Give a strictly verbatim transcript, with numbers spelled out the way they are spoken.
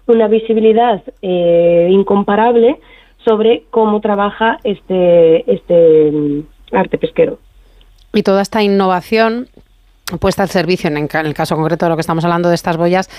una visibilidad eh, incomparable sobre cómo trabaja este, este arte pesquero. Y toda esta innovación puesta al servicio, en el caso concreto de lo que estamos hablando de estas boyas,